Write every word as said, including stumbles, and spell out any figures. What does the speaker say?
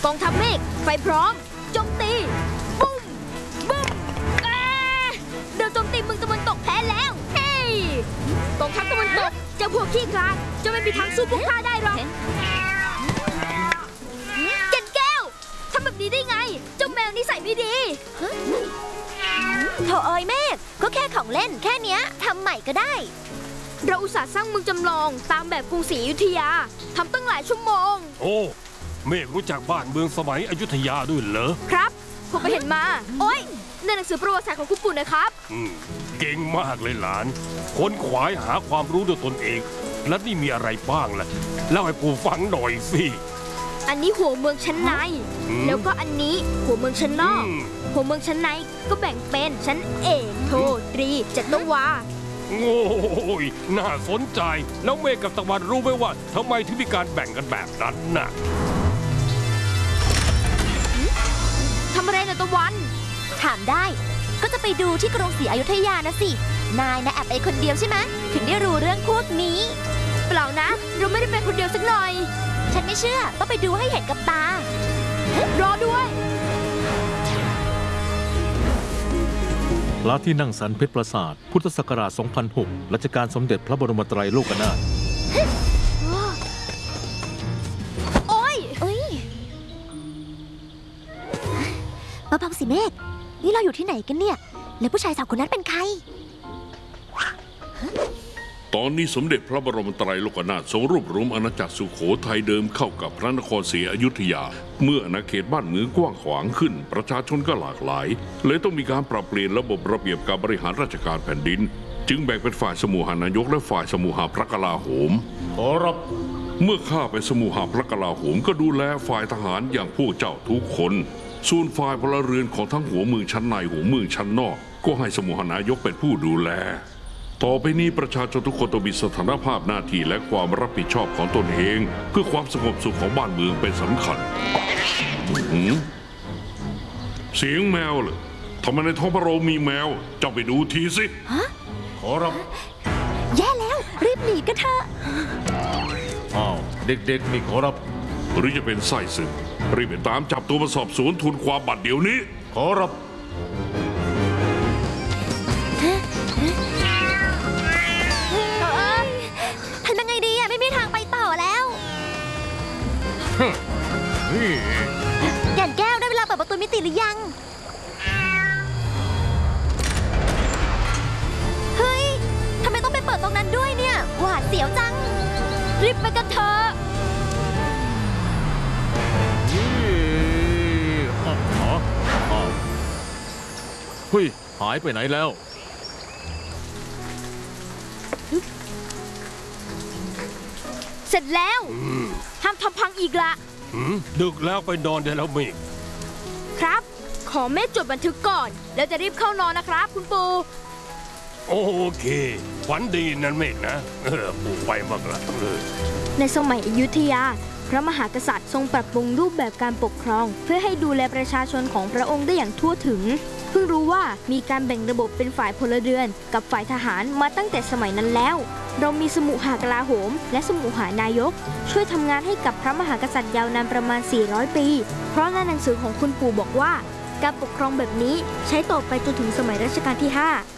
องทัพเมฆไฟพร้อมโจมตีบุ้มบุ้มเดินโจมตีเมืองตะวันตกแพ้แล้วเฮ้ยกองทัพตะวันตกเจ้าพวกขี้คลาดจะไม่มีทางสู้พวกข้าได้หรอกแก่นแก้วทำแบบนี้ได้ไงเจ้าแมวนิสัยไม่ดีโถเอ้ยเมฆก็แค่ของเล่นแค่เนี้ยทำใหม่ก็ได้เราอุตส่าห์สร้างเมืองจำลองตามแบบกรุงศรีอยุธยาทำตั้งหลายชั่วโมงโอ้เมฆรู้จักบ้านเมืองสมัยอยุธยาด้วยเหรอครับผมไปเห็นมาโอ้ยในหนังสือประวัติศาสตร์ของคุณปู่นะครับอืมเก่งมากเลยหลานค้นขวายหาความรู้ด้วยตนเองและนี่มีอะไรบ้างล่ะเล่าให้ปู่ฟังหน่อยสิอันนี้หัวเมืองชั้นในแล้วก็อันนี้หัวเมืองชั้นนอกหัวเมืองชั้นในก็แบ่งเป็นชั้นเอกโทตรีจัตวาโอ้ยน่าสนใจแล้วเมฆกับตะวันรู้ไหมว่าทำไมถึงมีการแบ่งกันแบบนั้นน่ะทำอะไรนะตะวันถามได้ก็จะไปดูที่กรุงศรีอยุธยานะสินายนะแอบไปคนเดียวใช่ไหมถึงได้รู้เรื่องพวกนี้เปล่านะเราไม่ได้ไปคนเดียวสักหน่อยฉันไม่เชื่อต้องไปดูให้เห็นกับตารอด้วยพระที่นั่งสันเพชรปราสาทพุทธศักราช สองพันหก รัชกาลสมเด็จพระบรมไตรโลกนาถโอ้ยเอ้ยมาพังสิเมฆนี่เราอยู่ที่ไหนกันเนี่ยแล้วผู้ชายสาวคนนั้นเป็นใครตอนนี้สมเด็จพระบรมไตรโลกนาถทรงรวบรวมอาณาจักรสุโขทัยเดิมเข้ากับพระนครศรีอยุธยาเมื่ออาณาเขตบ้านเมืองกว้างขวางขึ้นประชาชนก็หลากหลายเลยต้องมีการปรับเปลี่ยนระบบระเบียบการบริหารราชการแผ่นดินจึงแบ่งเป็นฝ่ายสมุหานายกและฝ่ายสมุหาพระกลาโหมขอรับเมื่อข้าเป็นสมุหาพระกลาโหมก็ดูแลฝ่ายทหารอย่างพวกเจ้าทุกคนส่วนฝ่ายพลเรือนของทั้งหัวเมืองชั้นในหัวเมืองชั้นนอกก็ให้สมุหานายกเป็นผู้ดูแลต่อไปนี้ประชาชนทุกคนต้องมีสถานภาพหน้าที่และความรับผิดชอบของตนเองเพื่อความสงบสุขของบ้านเมืองเป็นสำคัญเสียงแมวเหรอทำไมในท้องพระโรงมีแมวเจ้าไปดูทีสิขอรับแย่แล้วรีบหนีกันเถอะอ้าวเด็กๆมีขอรับหรือจะเป็นไส้ศึกรีบไปตามจับตัวมาสอบสวนทูลความบัดเดี๋ยวนี้ขอรับทำยังไงดีอะไม่มีทางไปต่อแล้วแก่นแก้วได้เวลาเปิดประตูมิติหรือยังเฮ้ยทำไมต้องไปเปิดตรงนั้นด้วยเนี่ยหวาดเสียวจังรีบไปกันเถอะเฮ้ยหายไปไหนแล้วเสร็จแล้วห้ามทำพังอีกละดึกแล้วไปนอนได้แล้วเมฆครับขอเมฆจดบันทึกก่อนแล้วจะรีบเข้านอนนะครับคุณปู่โอเคฝันดีนั่นเมฆนะเออปู่ไปมากละในสมัยอยุธยาพระมหากษัตริย์ทรงปรับปรุงรูปแบบการปกครองเพื่อให้ดูแลประชาชนของพระองค์ได้อย่างทั่วถึงเพิ่งรู้ว่ามีการแบ่งระบบเป็นฝ่ายพลเรือนกับฝ่ายทหารมาตั้งแต่สมัยนั้นแล้วเรามีสมุหากลาโหมและสมุหานายกช่วยทำงานให้กับพระมหากษัตริย์ยาวนานประมาณสี่ร้อยปีเพราะในหนังสือของคุณปู่บอกว่าการปกครองแบบนี้ใช้ต่อไปจนถึงสมัยรัชกาลที่ห้า